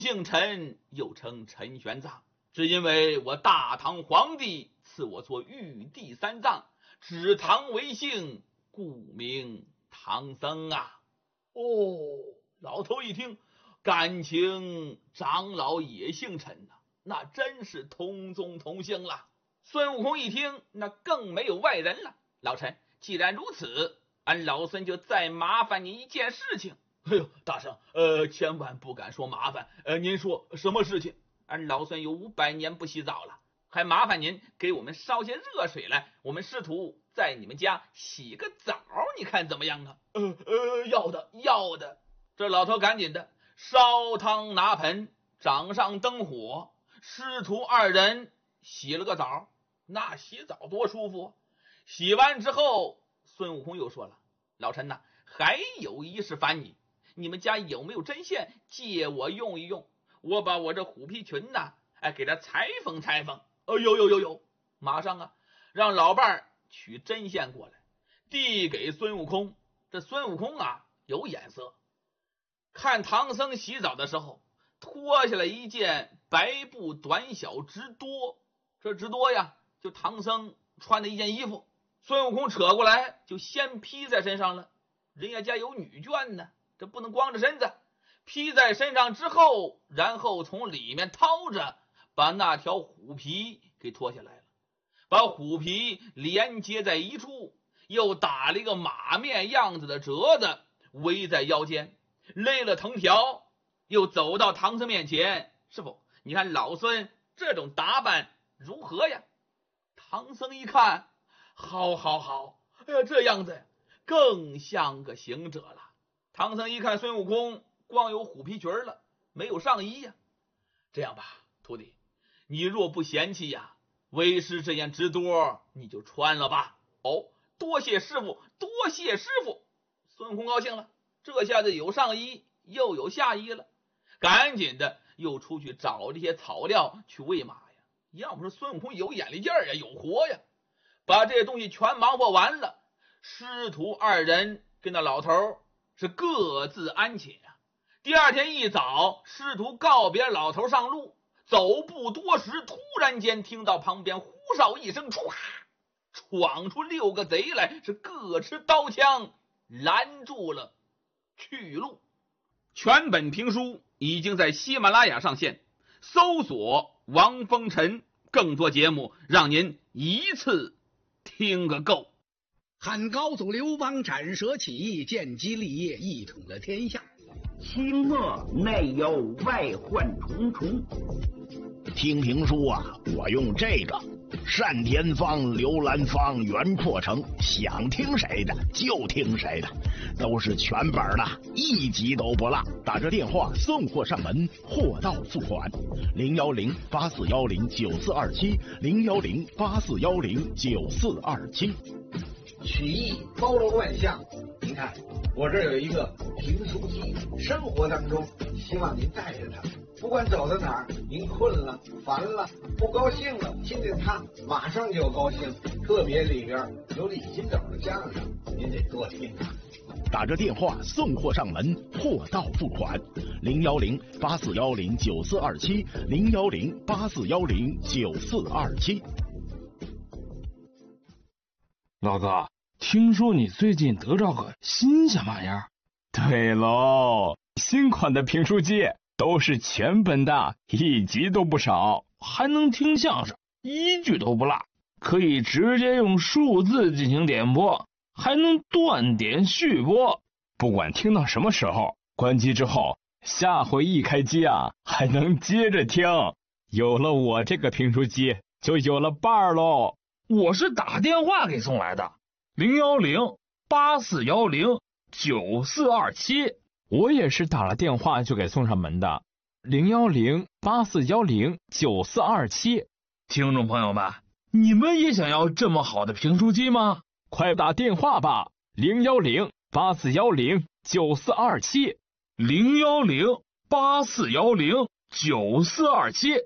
姓陈，又称陈玄奘，只因为我大唐皇帝赐我做玉帝三藏，指唐为姓，故名唐僧啊。哦，老头一听，感情长老也姓陈呐，那真是同宗同姓了。孙悟空一听，那更没有外人了。老陈，既然如此，俺老孙就再麻烦你一件事情。哎呦，大圣，千万不敢说麻烦。您说什么事情？俺老孙有500年不洗澡了，还麻烦您给我们烧些热水来，我们师徒在你们家洗个澡，你看怎么样啊？要的。这老头赶紧的烧汤拿盆，掌上灯火，师徒2人洗了个澡。那洗澡多舒服。洗完之后，孙悟空又说了：老陈呐，还有一事烦你，你们家有没有针线借我用一用？我把我这虎皮裙呐，给它裁缝。有，马上啊，让老伴儿取针线过来，递给孙悟空。这孙悟空啊，有眼色，看唐僧洗澡的时候，脱下来一件白布短小直多，这直多呀，就唐僧穿的一件衣服。孙悟空扯过来，就先披在身上了。人家有女眷呢，这不能光着身子。披在身上之后，然后从里面掏着，把那条虎皮给脱下来了，把虎皮连接在一处，又打了一个马面样子的折子，围在腰间，勒了藤条，又走到唐僧面前：师傅，你看老孙这种打扮如何呀？唐僧一看，好，这样子更像个行者了。唐僧一看孙悟空光有虎皮裙了，没有上衣呀。这样吧，徒弟，你若不嫌弃呀，为师这件直多你就穿了吧。哦，多谢师傅。孙悟空高兴了，这下子有上衣又有下衣了，赶紧的又出去找这些草料去喂马呀。要不说孙悟空有眼力劲儿呀，有活呀，把这些东西全忙活完了。师徒2人跟那老头是各自安寝啊。第2天一早，师徒告别老头上路，走不多时，突然间听到旁边呼哨一声，唰，闯出6个贼来，是各持刀枪拦住了去路。全本评书已经在喜马拉雅上线，搜索王风尘，更多节目让您一次听个够。 汉高祖刘邦斩蛇起义，建基立业，一统了天下。 清末内忧外患重重。听评书啊，我用这个单田芳、刘兰芳、袁阔成，想听谁的就听谁的，都是全本的，一集都不落。打这电话送货上门，货到付款。010-8410-9427，010-8410-9427。 曲艺包罗万象，您看我这有一个评书机，生活当中希望您带着它，不管走到哪儿，您困了、烦了、不高兴了，听见它马上就高兴。特别里边有李金斗的相声，您得多听啊。 打着电话送货上门，货到付款。010-8410-9427，010-8410-9427。 老哥，听说你最近得着个新鲜玩意儿？ 对喽，新款的评书机都是全本的，一集都不少， 还能听相声，一句都不落，可以直接用数字进行点播，还能断点续播。 不管听到什么时候，关机之后，下回一开机啊，还能接着听。有了我这个评书机，就有了伴儿喽。 我是打电话给送来的，010-8410-9427。 我也是打了电话就给送上门的，010-8410-9427。 听众朋友们，你们也想要这么好的评书机吗？ 快打电话吧，010-8410-9427。 010-8410-9427。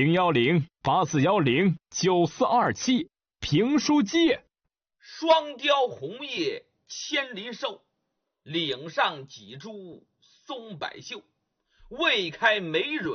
010-8410-9427。评书机。 双雕红叶千林瘦，岭上几株松柏秀。 未开梅蕊。